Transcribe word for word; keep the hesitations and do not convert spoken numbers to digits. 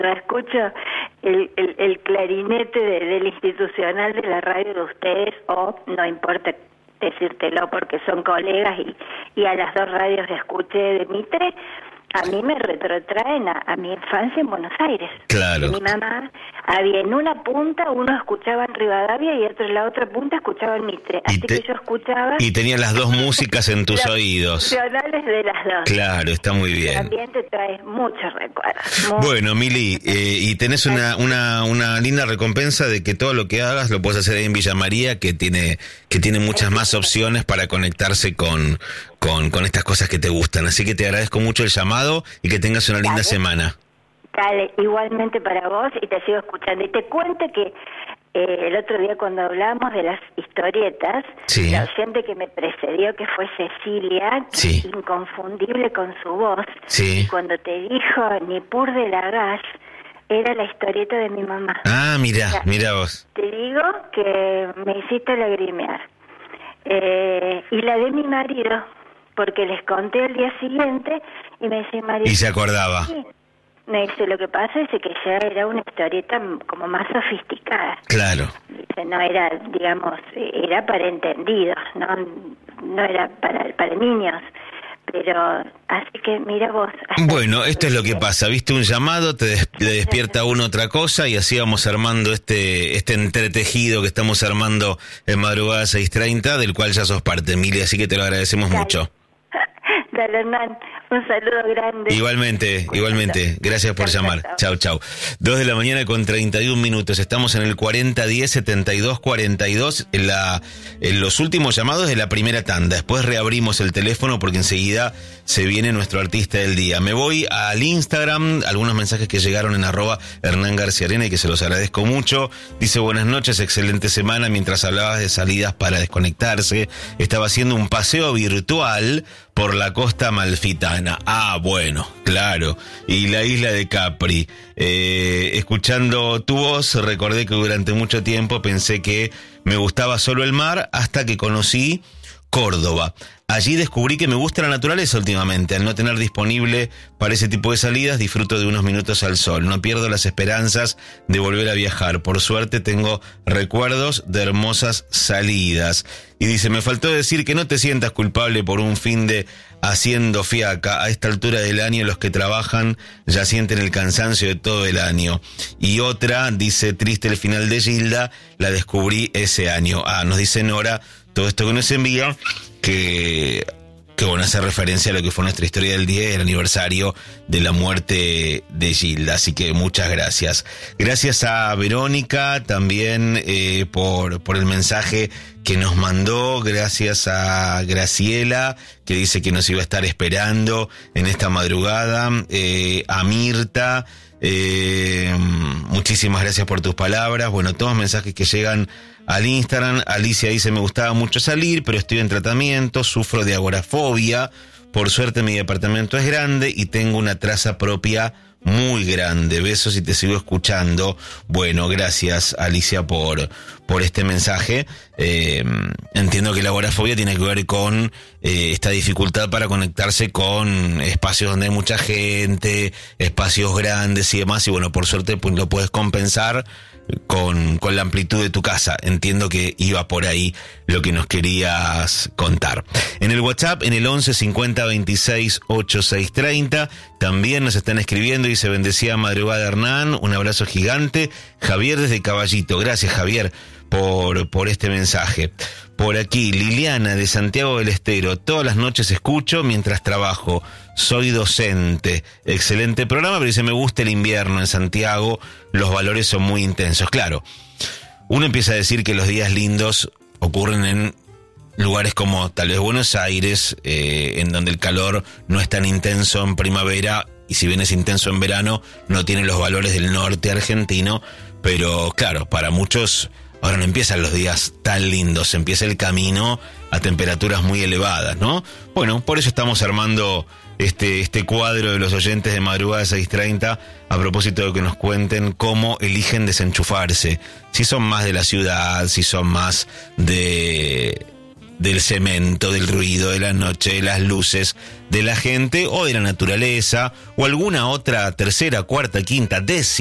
cuando escucho el, el, el clarinete de, del institucional de la radio de ustedes, o no importa decírtelo porque son colegas, y, y a las dos radios que escuché de Mitre, a mí me retrotraen a, a mi infancia en Buenos Aires. Claro. Mi mamá había en una punta, uno escuchaba en Rivadavia y otro en la otra punta escuchaba en Mitre. Así te, que yo escuchaba... Y tenía las dos músicas en tus oídos. Nacionales de las dos. Claro, está muy bien. También te trae muchos recuerdos. Muy bueno, Mili, eh, y tenés una, una, una linda recompensa de que todo lo que hagas lo puedes hacer ahí en Villa María, que tiene, que tiene muchas más opciones para conectarse con... Con, con estas cosas que te gustan. Así que te agradezco mucho el llamado y que tengas una linda Dale. semana. Dale, igualmente para vos, y te sigo escuchando. Y te cuento que eh, el otro día cuando hablamos de las historietas, sí. la oyente que me precedió, que fue Cecilia, sí. inconfundible con su voz, sí. cuando te dijo Nippur de Lagash, era la historieta de mi mamá. Ah, mira, o sea, mira vos. Te digo que me hiciste lagrimear. Eh, y la de mi marido, porque les conté al día siguiente y me dice, marido, y se acordaba. Sí. Me dice, lo que pasa es que ya era una historieta como más sofisticada. Claro. Dice, no era, digamos, era para entendidos, no, no era para, para niños. Pero, así que mira vos. Bueno, esto es lo que pasa, viste un llamado, te, des- te despierta uno otra cosa, y así vamos armando este este entretejido que estamos armando en Madrugada seis treinta, del cual ya sos parte, Emilia, así que te lo agradecemos Dale. mucho. Dale, Hernán, un saludo grande. Igualmente, igualmente. Gracias por Chau, llamar. chau. Chau, chau. Dos de la mañana con treinta y un minutos. Estamos en el cuarenta diez setenta y dos cuarenta y dos, en, la, en los últimos llamados de la primera tanda. Después reabrimos el teléfono porque enseguida se viene nuestro artista del día. Me voy al Instagram, algunos mensajes que llegaron en arroba Hernán García Arena y que se los agradezco mucho. Dice, buenas noches, excelente semana. Mientras hablabas de salidas para desconectarse, estaba haciendo un paseo virtual por la costa amalfitana. Ah, bueno, claro. Y la isla de Capri. Eh, escuchando tu voz, recordé que durante mucho tiempo pensé que me gustaba solo el mar, hasta que conocí Córdoba. Allí descubrí que me gusta la naturaleza últimamente. Al no tener disponible para ese tipo de salidas, disfruto de unos minutos al sol. No pierdo las esperanzas de volver a viajar. Por suerte tengo recuerdos de hermosas salidas. Y dice, me faltó decir que no te sientas culpable por un fin de haciendo fiaca. A esta altura del año los que trabajan ya sienten el cansancio de todo el año. Y otra, dice, triste el final de Gilda, la descubrí ese año. Ah, nos dice Nora, todo esto que nos envía, que, que bueno, hace referencia a lo que fue nuestra historia del día, el aniversario de la muerte de Gilda. Así que muchas gracias. Gracias a Verónica también eh, por, por el mensaje que nos mandó. Gracias a Graciela, que dice que nos iba a estar esperando en esta madrugada. Eh, a Mirta, eh, muchísimas gracias por tus palabras. Bueno, todos mensajes que llegan al Instagram. Alicia dice, me gustaba mucho salir, pero estoy en tratamiento, sufro de agorafobia. Por suerte mi departamento es grande y tengo una traza propia muy grande. Besos y te sigo escuchando. Bueno, gracias Alicia por, por este mensaje. Eh, entiendo que la agorafobia tiene que ver con eh, esta dificultad para conectarse con espacios donde hay mucha gente, espacios grandes y demás, y bueno, por suerte pues lo puedes compensar con, con la amplitud de tu casa. Entiendo que iba por ahí lo que nos querías contar. En el WhatsApp, en el once cincuenta veintiséis ochenta y seis treinta, también nos están escribiendo. Dice, bendecida madrugada Hernán, un abrazo gigante. Javier desde Caballito. Gracias Javier por, por este mensaje. Por aquí, Liliana de Santiago del Estero. Todas las noches escucho mientras trabajo. Soy docente. Excelente programa, pero dice, me gusta el invierno en Santiago. Los valores son muy intensos. Claro, uno empieza a decir que los días lindos ocurren en lugares como tal vez Buenos Aires, eh, en donde el calor no es tan intenso en primavera, y si bien es intenso en verano, no tiene los valores del norte argentino. Pero claro, para muchos ahora no empiezan los días tan lindos, empieza el camino a temperaturas muy elevadas, ¿no? Bueno, por eso estamos armando este, este cuadro de los oyentes de Madrugada seis treinta, a propósito de que nos cuenten cómo eligen desenchufarse. Si son más de la ciudad, si son más de, del cemento, del ruido, de la noche, de las luces, de la gente o de la naturaleza o alguna otra tercera, cuarta, quinta, décima